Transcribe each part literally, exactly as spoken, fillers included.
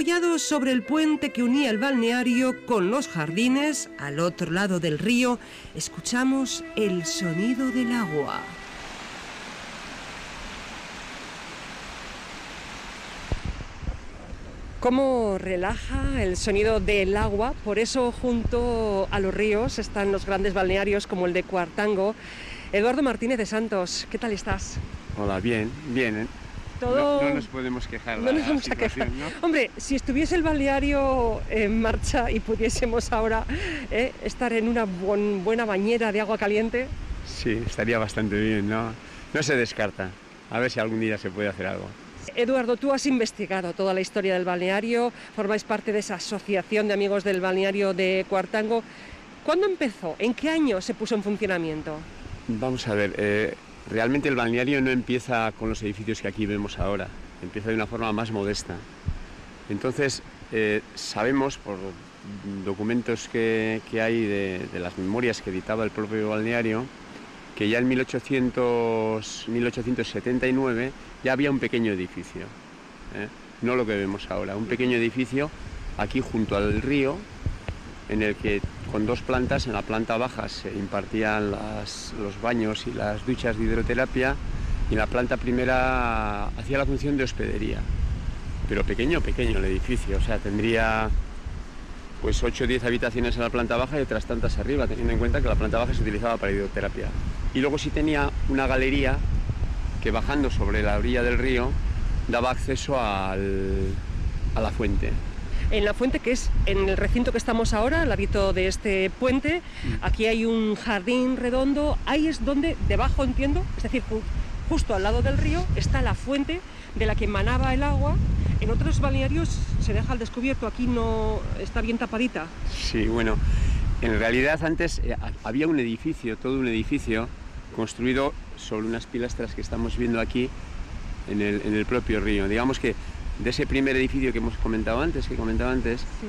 Apoyados sobre el puente que unía el balneario con los jardines, al otro lado del río, escuchamos el sonido del agua. Cómo relaja el sonido del agua, por eso junto a los ríos están los grandes balnearios como el de Cuartango. Eduardo Martínez de Santos, ¿qué tal estás? Hola, bien, bien, ¿eh? Todo... No, no nos podemos quejar. No nos vamos a quejar. ¿No? Hombre, si estuviese el balneario en marcha y pudiésemos ahora eh, estar en una buen, buena bañera de agua caliente... Sí, estaría bastante bien, ¿no? No se descarta. A ver si algún día se puede hacer algo. Eduardo, tú has investigado toda la historia del balneario, formáis parte de esa asociación de amigos del balneario de Cuartango. ¿Cuándo empezó? ¿En qué año se puso en funcionamiento? Vamos a ver, eh, realmente el balneario no empieza con los edificios que aquí vemos ahora, empieza de una forma más modesta. Entonces, eh, sabemos por documentos que, que hay de, de las memorias que editaba el propio balneario, que ya en mil ochocientos, mil ochocientos setenta y nueve ya había un pequeño edificio, ¿eh? No lo que vemos ahora, un pequeño edificio aquí junto al río, en el que con dos plantas, en la planta baja se impartían las, los baños y las duchas de hidroterapia, y en la planta primera hacía la función de hospedería, pero pequeño, pequeño el edificio, o sea, tendría pues ocho o diez habitaciones en la planta baja y otras tantas arriba, teniendo en cuenta que la planta baja se utilizaba para hidroterapia. Y luego sí tenía una galería que, bajando sobre la orilla del río, daba acceso al, a la fuente. En la fuente, que es en el recinto que estamos ahora, al ladito de este puente, aquí hay un jardín redondo, ahí es donde, debajo entiendo, es decir, justo al lado del río, está la fuente de la que emanaba el agua. En otros balnearios se deja al descubierto, aquí no está bien tapadita. Sí, bueno, en realidad antes eh, había un edificio, todo un edificio, construido sobre unas pilastras que estamos viendo aquí en el, en el propio río. Digamos que de ese primer edificio que hemos comentado antes, que comentaba antes, sí,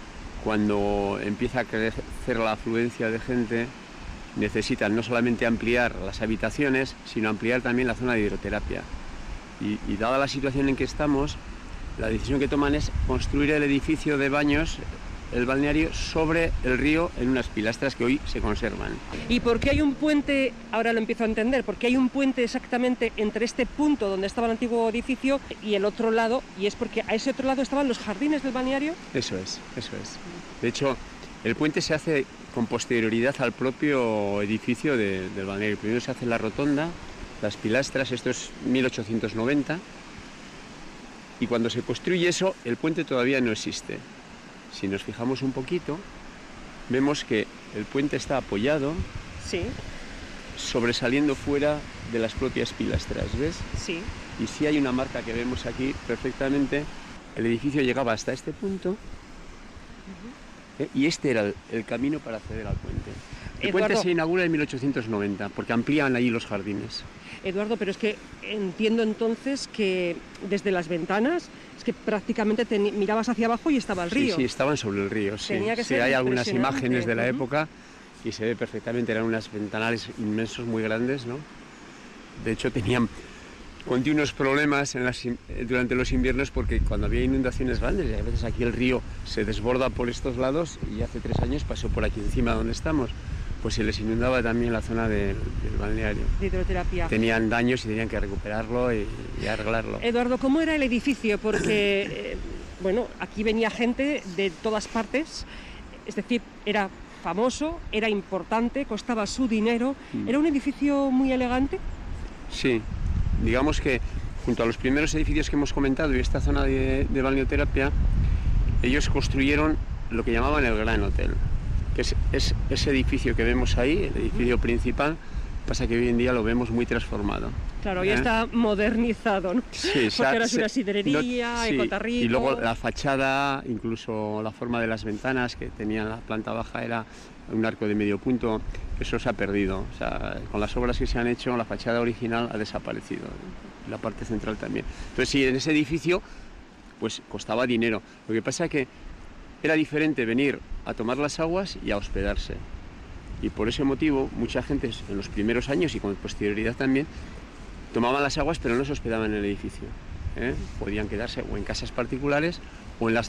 cuando empieza a crecer la afluencia de gente, necesitan no solamente ampliar las habitaciones, sino ampliar también la zona de hidroterapia. Y, y dada la situación en que estamos, la decisión que toman es construir el edificio de baños, el balneario, sobre el río en unas pilastras que hoy se conservan. ¿Y por qué hay un puente? Ahora lo empiezo a entender. ¿Por qué hay un puente exactamente entre este punto donde estaba el antiguo edificio y el otro lado? Y es porque a ese otro lado estaban los jardines del balneario. Eso es, eso es. De hecho, el puente se hace con posterioridad al propio edificio de, del balneario. Primero se hace la rotonda, las pilastras, esto es mil ochocientos noventa, y cuando se construye eso, el puente todavía no existe. Si nos fijamos un poquito, vemos que el puente está apoyado, sí, sobresaliendo fuera de las propias pilastras, ¿ves? Sí. Y si hay una marca que vemos aquí perfectamente, el edificio llegaba hasta este punto, uh-huh, ¿eh? Y este era el, el camino para acceder al puente. El Eduardo, puente se inaugura en mil ochocientos noventa, porque amplían allí los jardines. Eduardo, pero es que entiendo entonces que desde las ventanas es que prácticamente te mirabas hacia abajo y estaba el río. Sí, sí, estaban sobre el río, sí. Tenía que sí, ser hay algunas imágenes de la uh-huh. época y se ve perfectamente, eran unos ventanales inmensos, muy grandes, ¿no? De hecho, tenían continuos problemas en las, durante los inviernos, porque cuando había inundaciones grandes, y a veces aquí el río se desborda por estos lados, y hace tres años pasó por aquí encima donde estamos, pues se les inundaba también la zona del, del balneario. De hidroterapia. Tenían daños y tenían que recuperarlo y, y arreglarlo. Eduardo, ¿cómo era el edificio? Porque, eh, bueno, aquí venía gente de todas partes, es decir, era famoso, era importante, costaba su dinero. Mm. ¿Era un edificio muy elegante? Sí, digamos que junto a los primeros edificios que hemos comentado y esta zona de, de balneoterapia, ellos construyeron lo que llamaban el Gran Hotel. Que es, es ese edificio que vemos ahí, el edificio uh-huh. principal, pasa que hoy en día lo vemos muy transformado. Claro, ya ¿eh? Está modernizado, ¿no? Sí, porque ahora es una sidrería, no, sí, ecotarrico. Y luego la fachada, incluso la forma de las ventanas que tenían la planta baja era un arco de medio punto, eso se ha perdido. O sea, con las obras que se han hecho, la fachada original ha desaparecido, la parte central también. Entonces sí, en ese edificio pues costaba dinero. Lo que pasa es que era diferente venir a tomar las aguas y a hospedarse. Y por ese motivo, mucha gente en los primeros años y con posterioridad también, tomaban las aguas pero no se hospedaban en el edificio, ¿eh? Podían quedarse o en casas particulares o en las